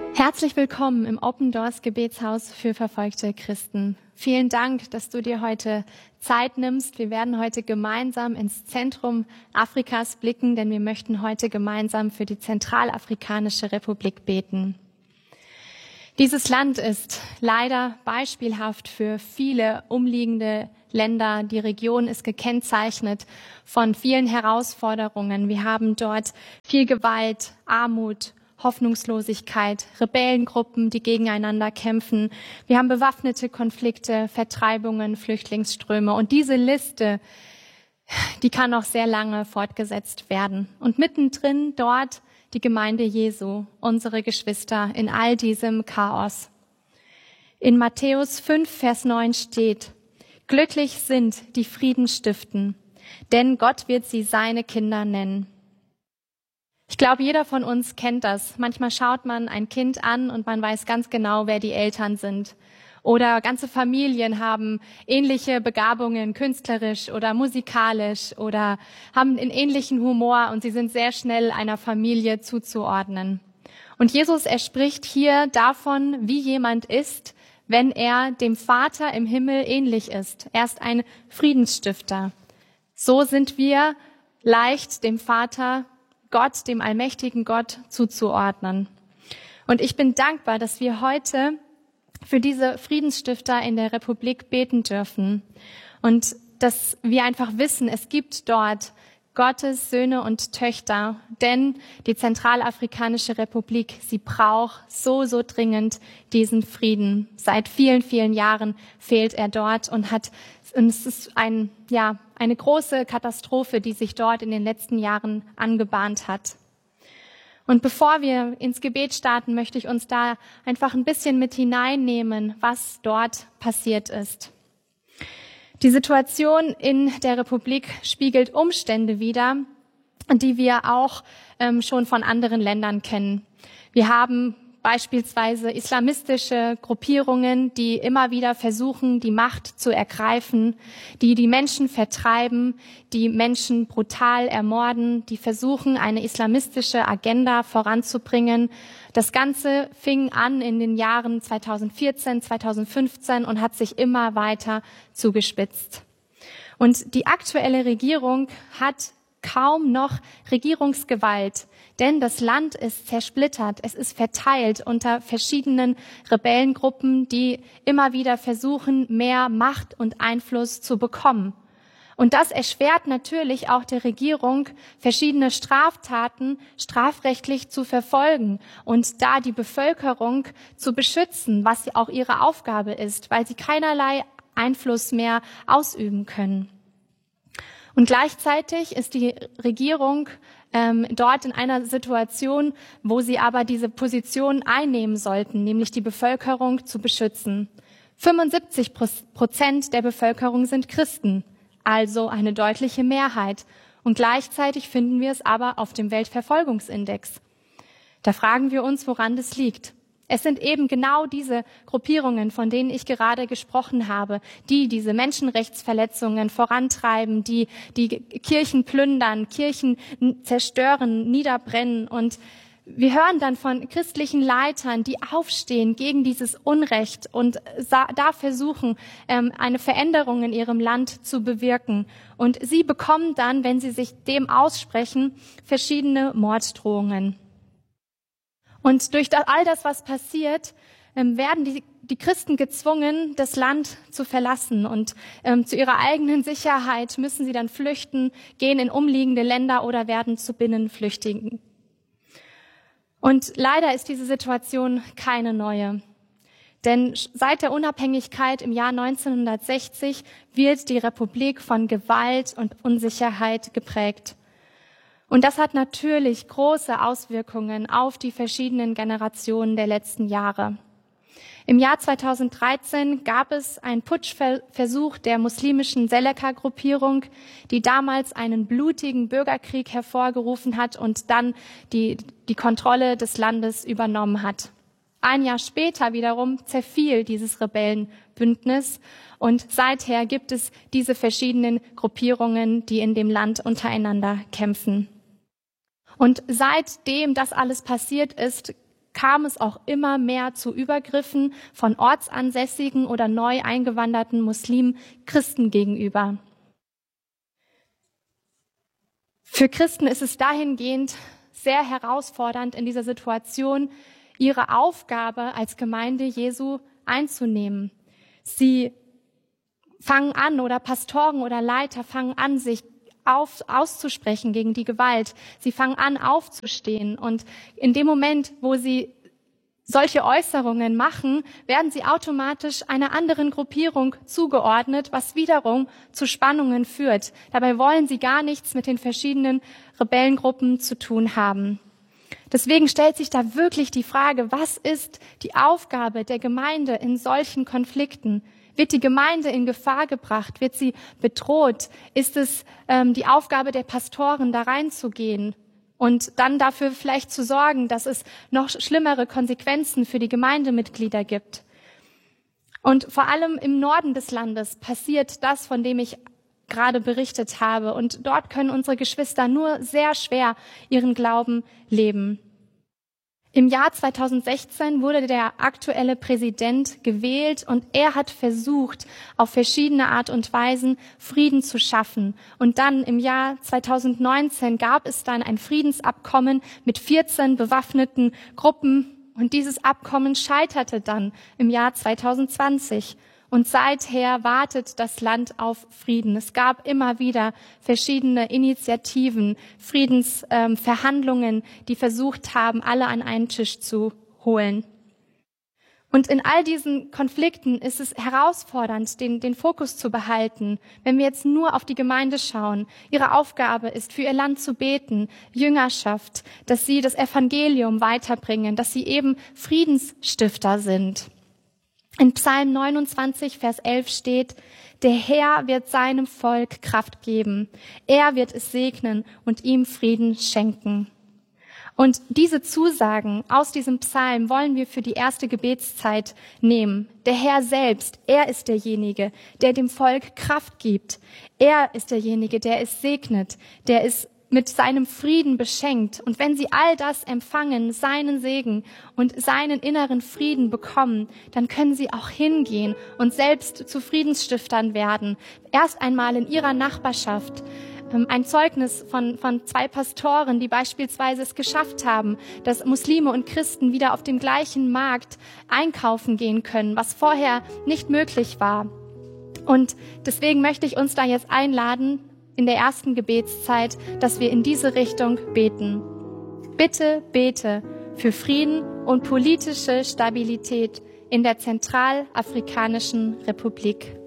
Herzlich willkommen im Open Doors Gebetshaus für verfolgte Christen. Vielen Dank, dass du dir heute Zeit nimmst. Wir werden heute gemeinsam ins Zentrum Afrikas blicken, denn wir möchten heute gemeinsam für die Zentralafrikanische Republik beten. Dieses Land ist leider beispielhaft für viele umliegende Länder. Die Region ist gekennzeichnet von vielen Herausforderungen. Wir haben dort viel Gewalt, Armut, Hoffnungslosigkeit, Rebellengruppen, die gegeneinander kämpfen. Wir haben bewaffnete Konflikte, Vertreibungen, Flüchtlingsströme. Und diese Liste, die kann noch sehr lange fortgesetzt werden. Und mittendrin dort die Gemeinde Jesu, unsere Geschwister in all diesem Chaos. In Matthäus 5, Vers 9 steht: Glücklich sind, die Frieden stiften, denn Gott wird sie seine Kinder nennen. Ich glaube, jeder von uns kennt das. Manchmal schaut man ein Kind an und man weiß ganz genau, wer die Eltern sind. Oder ganze Familien haben ähnliche Begabungen, künstlerisch oder musikalisch, oder haben einen ähnlichen Humor und sie sind sehr schnell einer Familie zuzuordnen. Und Jesus, er spricht hier davon, wie jemand ist, wenn er dem Vater im Himmel ähnlich ist. Er ist ein Friedensstifter. So sind wir leicht dem Vater Gott, dem allmächtigen Gott, zuzuordnen. Und ich bin dankbar, dass wir heute für diese Friedensstifter in der Republik beten dürfen. Und dass wir einfach wissen, es gibt dort Gottes Söhne und Töchter, denn die Zentralafrikanische Republik, sie braucht so dringend diesen Frieden. Seit vielen, vielen Jahren fehlt er dort und es ist eine große Katastrophe, die sich dort in den letzten Jahren angebahnt hat. Und bevor wir ins Gebet starten, möchte ich uns da einfach ein bisschen mit hineinnehmen, was dort passiert ist. Die Situation in der Republik spiegelt Umstände wider, die wir auch schon von anderen Ländern kennen. Wir haben beispielsweise islamistische Gruppierungen, die immer wieder versuchen, die Macht zu ergreifen, die Menschen vertreiben, die Menschen brutal ermorden, die versuchen, eine islamistische Agenda voranzubringen. Das Ganze fing an in den Jahren 2014, 2015 und hat sich immer weiter zugespitzt. Und die aktuelle Regierung hat kaum noch Regierungsgewalt, denn das Land ist zersplittert, es ist verteilt unter verschiedenen Rebellengruppen, die immer wieder versuchen, mehr Macht und Einfluss zu bekommen. Und das erschwert natürlich auch der Regierung, verschiedene Straftaten strafrechtlich zu verfolgen und da die Bevölkerung zu beschützen, was auch ihre Aufgabe ist, weil sie keinerlei Einfluss mehr ausüben können. Und gleichzeitig ist die Regierung dort in einer Situation, wo sie aber diese Position einnehmen sollten, nämlich die Bevölkerung zu beschützen. 75% der Bevölkerung sind Christen, also eine deutliche Mehrheit. Und gleichzeitig finden wir es aber auf dem Weltverfolgungsindex. Da fragen wir uns, woran das liegt. Es sind eben genau diese Gruppierungen, von denen ich gerade gesprochen habe, die diese Menschenrechtsverletzungen vorantreiben, die Kirchen plündern, Kirchen zerstören, niederbrennen. Und wir hören dann von christlichen Leitern, die aufstehen gegen dieses Unrecht und da versuchen, eine Veränderung in ihrem Land zu bewirken. Und sie bekommen dann, wenn sie sich dem aussprechen, verschiedene Morddrohungen. Und durch all das, was passiert, werden die Christen gezwungen, das Land zu verlassen. Und zu ihrer eigenen Sicherheit müssen sie dann flüchten, gehen in umliegende Länder oder werden zu Binnenflüchtigen. Und leider ist diese Situation keine neue. Denn seit der Unabhängigkeit im Jahr 1960 wird die Republik von Gewalt und Unsicherheit geprägt. Und das hat natürlich große Auswirkungen auf die verschiedenen Generationen der letzten Jahre. Im Jahr 2013 gab es einen Putschversuch der muslimischen Seleka-Gruppierung, die damals einen blutigen Bürgerkrieg hervorgerufen hat und dann die Kontrolle des Landes übernommen hat. Ein Jahr später wiederum zerfiel dieses Rebellenbündnis und seither gibt es diese verschiedenen Gruppierungen, die in dem Land untereinander kämpfen. Und seitdem das alles passiert ist, kam es auch immer mehr zu Übergriffen von ortsansässigen oder neu eingewanderten Muslimen Christen gegenüber. Für Christen ist es dahingehend sehr herausfordernd, in dieser Situation ihre Aufgabe als Gemeinde Jesu einzunehmen. Sie fangen an, oder Pastoren oder Leiter fangen an, sich auszusprechen gegen die Gewalt. Sie fangen an, aufzustehen. Und in dem Moment, wo sie solche Äußerungen machen, werden sie automatisch einer anderen Gruppierung zugeordnet, was wiederum zu Spannungen führt. Dabei wollen sie gar nichts mit den verschiedenen Rebellengruppen zu tun haben. Deswegen stellt sich da wirklich die Frage, was ist die Aufgabe der Gemeinde in solchen Konflikten? Wird die Gemeinde in Gefahr gebracht? Wird sie bedroht? Ist es die Aufgabe der Pastoren, da reinzugehen und dann dafür vielleicht zu sorgen, dass es noch schlimmere Konsequenzen für die Gemeindemitglieder gibt? Und vor allem im Norden des Landes passiert das, von dem ich gerade berichtet habe. Und dort können unsere Geschwister nur sehr schwer ihren Glauben leben. Im Jahr 2016 wurde der aktuelle Präsident gewählt und er hat versucht, auf verschiedene Art und Weisen Frieden zu schaffen. Und dann im Jahr 2019 gab es dann ein Friedensabkommen mit 14 bewaffneten Gruppen und dieses Abkommen scheiterte dann im Jahr 2020. Und seither wartet das Land auf Frieden. Es gab immer wieder verschiedene Initiativen, Friedensverhandlungen, die versucht haben, alle an einen Tisch zu holen. Und in all diesen Konflikten ist es herausfordernd, den Fokus zu behalten. Wenn wir jetzt nur auf die Gemeinde schauen, ihre Aufgabe ist, für ihr Land zu beten, Jüngerschaft, dass sie das Evangelium weiterbringen, dass sie eben Friedensstifter sind. In Psalm 29, Vers 11 steht, der Herr wird seinem Volk Kraft geben. Er wird es segnen und ihm Frieden schenken. Und diese Zusagen aus diesem Psalm wollen wir für die erste Gebetszeit nehmen. Der Herr selbst, er ist derjenige, der dem Volk Kraft gibt. Er ist derjenige, der es segnet, der es mit seinem Frieden beschenkt. Und wenn sie all das empfangen, seinen Segen und seinen inneren Frieden bekommen, dann können sie auch hingehen und selbst zu Friedensstiftern werden. Erst einmal in ihrer Nachbarschaft. Ein Zeugnis von 2 Pastoren, die beispielsweise es geschafft haben, dass Muslime und Christen wieder auf dem gleichen Markt einkaufen gehen können, was vorher nicht möglich war. Und deswegen möchte ich uns da jetzt einladen, in der ersten Gebetszeit, dass wir in diese Richtung beten. Bitte bete für Frieden und politische Stabilität in der Zentralafrikanischen Republik.